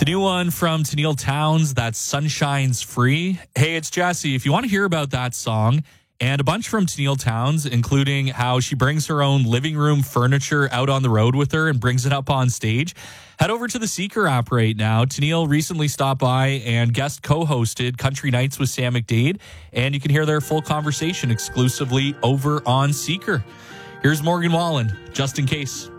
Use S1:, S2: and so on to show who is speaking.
S1: The new one from Tennille Townes, that's Sunshine's Free. Hey, it's Jesse. If you want to hear about that song and a bunch from Tennille Townes, including how she brings her own living room furniture out on the road with her and brings it up on stage, head over to the Seeker app right now. Tennille recently stopped by and guest co-hosted Country Nights with Sam McDade, and you can hear their full conversation exclusively over on Seeker. Here's Morgan Wallen, just in case.